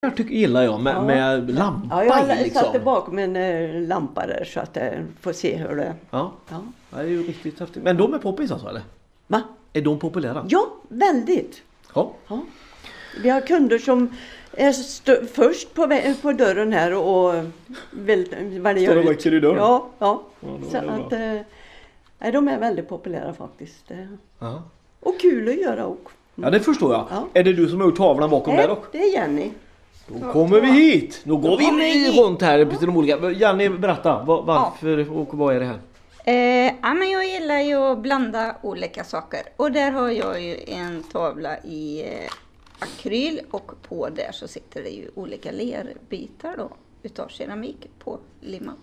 Det gillar jag med lampa jag i liksom. satte bakom en lampa där så att jag får se hur det... Ja, det är ju riktigt häftigt. Men de är poppis alltså, eller? Va? Är de populära? Ja, väldigt. Ja. Vi har kunder som är först på dörren här och väljer Står och växer i dörren? Ja. Så är att, de är väldigt populära faktiskt. Ja. Och kul att göra också. Ja, det förstår jag. Ja. Är det du som har gjort tavlan bakom där också? Det är Jenny. Då kommer vi hit. Då går vi runt här till de olika. Jenny, berätta. Varför och vad är det här? Men jag gillar ju att blanda olika saker. Och där har jag ju en tavla i akryl. Och på där så sitter det ju olika lerbitar då. Utav keramik på limmat.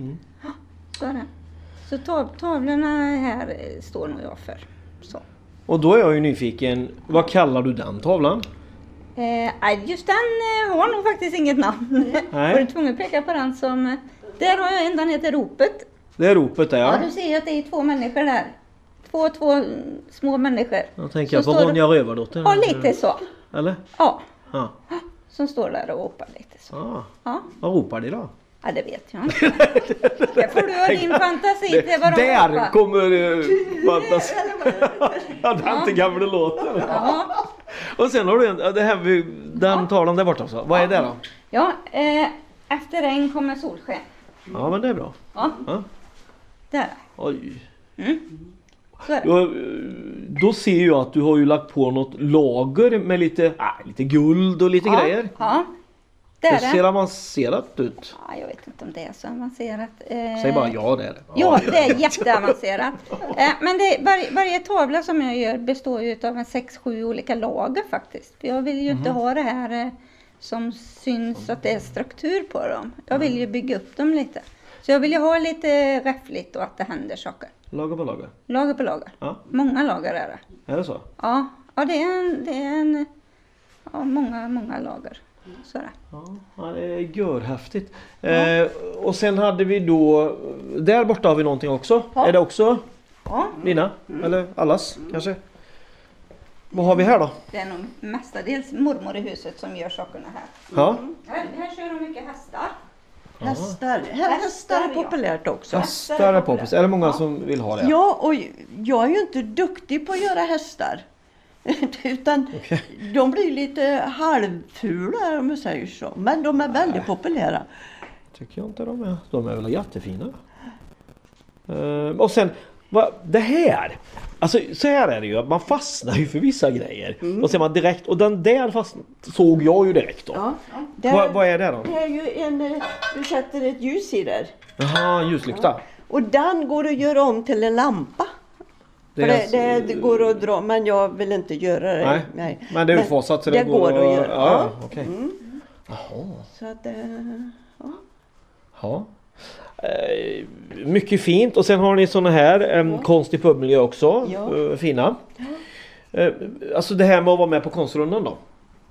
Så är det. Så tavlorna här står nog jag för. Så. Och då är jag ju nyfiken. Vad kallar du den tavlan? Just den har nog faktiskt inget namn. Nej. Var du tvungen att peka på den som... Där har jag en, den heter Ropet. Det är ropet där, ja. Ja, du ser ju att det är två människor där. Två små människor. Jag tänker på Ronja Rövardotter. Ja, lite så. Eller? Ja, Ja. som står där och ropar lite så. Ja. Ja, Vad ropar de då? ja det vet jag inte. Det får du ha din fantasi till vad de Där ropar. kommer fantasi. Ja, den till gamla låten. Ja, Och sen har du det här, den tavlan där borta också. Vad är det då? ja efter regn kommer solsken. Ja, men det är bra. Ja, Ja. där. Oj. Så är det. Då ser jag att du har ju lagt på något lager med lite guld och lite grejer. Ja, det Det är ser det. avancerat ut. Ja, jag vet inte om det är så avancerat. Säg bara ja, det är det. Ja, det är jätteavancerat. Men varje tavla som jag gör består ju av 6-7 olika lager faktiskt. För jag vill ju inte ha det här som syns att det är struktur på dem. Jag vill ju bygga upp dem lite. Så jag vill ju ha lite räffligt och att det händer saker. Lager på lager. Lager på lager. Ja. Många lager är det. Är det så? Ja, det är många lager. Så är det. Ja, det är görhäftigt. Och sen hade vi då, där borta har vi någonting också. Ja. Är det också Ja, dina? Eller allas kanske? Vad har vi här då? det är nog mestadels mormor i huset som gör sakerna här. Ja. Här kör de mycket hästar. Hästar är populärt också. Hästar är poppis. Är det många som vill ha det? Ja, och jag är ju inte duktig på att göra hästar. Utan de blir lite halvfula om jag säger så. Men de är väldigt populära. Tycker jag inte de är. De är väl jättefina. Och sen, det här. Alltså så här är det ju. Man fastnar ju för vissa grejer. Och ser man direkt. Och den där såg jag ju direkt då. Ja, Vad är det då? det är ju du sätter ett ljus i där. Jaha, ljuslykta. Och den går att göra om till en lampa. Det går att dra, men jag vill inte göra det. Nej. Men det är utfasat så det går att göra. Ja, okej. Jaha. Så att, Ja. Mycket fint. Och sen har ni såna här konst i pubmiljö också. Ja. Fina. Alltså det här med att vara med på konstrundan då.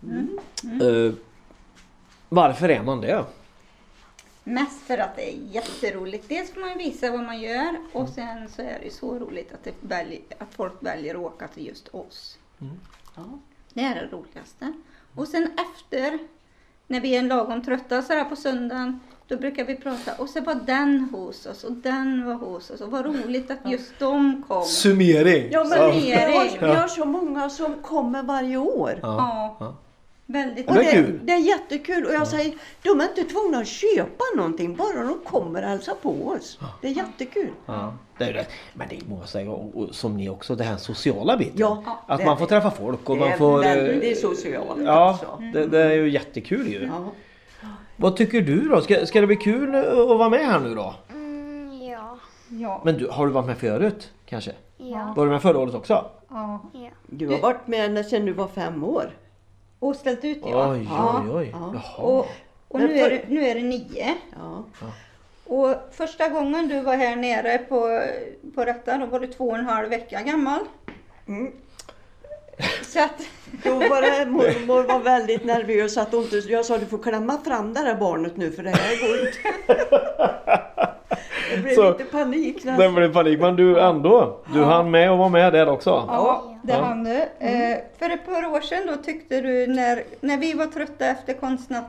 Varför är man det? Mest för att det är jätteroligt. Dels får man visa vad man gör och sen så är det så roligt att folk väljer att åka till just oss. Ja, det är det roligaste. Och sen efter, när vi är lagom trötta så där på söndagen, då brukar vi prata och så var den hos oss och den var hos oss och vad roligt att just de kom. Summering. ja, men vi Ja. har så många som kommer varje år. Ja. Väldigt Och Det är kul. det är jättekul och jag säger, de är inte tvungna att köpa någonting, bara de kommer och hälsar på oss. Det är jättekul. Ja, det är det. Men det måste jag säga, och som ni också, det här sociala biten. Ja, att det man är får det. träffa folk och Det man är får... väldigt socialt Ja, också. det är ju jättekul ju. Ja. Vad tycker du då? Ska det bli kul att vara med här nu då? Ja. Ja. Men har du varit med förut kanske? Ja. Var du med förra året också? Ja. Du har varit med sedan du var 5 år. Och ställt ut ja. Oj. Ja. Jaha. Och Men nu är det 9. Ja. Och första gången du var här nere på detta, då var du 2,5 vecka gammal. Så att... Då var det, mormor var väldigt nervös att hon inte, jag sa du får klämma fram det där barnet nu för det här går inte. Det blev Så- lite panik. Det blev panik, men du ändå. Du hann med och var med där också. Ja. det hann du. För ett par år sedan då tyckte du när vi var trötta efter konstnatt